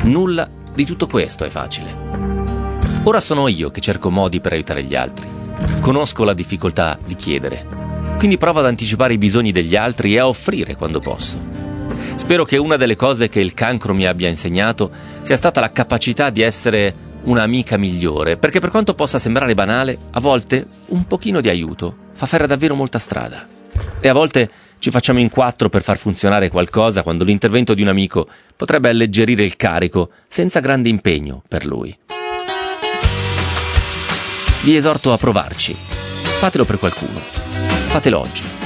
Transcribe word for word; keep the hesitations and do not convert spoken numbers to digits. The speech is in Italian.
Nulla di tutto questo è facile. Ora sono io che cerco modi per aiutare gli altri. Conosco la difficoltà di chiedere, quindi provo ad anticipare i bisogni degli altri e a offrire quando posso. Spero che una delle cose che il cancro mi abbia insegnato sia stata la capacità di essere un'amica migliore, perché per quanto possa sembrare banale, a volte un pochino di aiuto fa fare davvero molta strada. E a volte ci facciamo in quattro per far funzionare qualcosa, quando l'intervento di un amico potrebbe alleggerire il carico senza grande impegno per lui. Vi esorto a provarci. Fatelo per qualcuno. Fatelo oggi.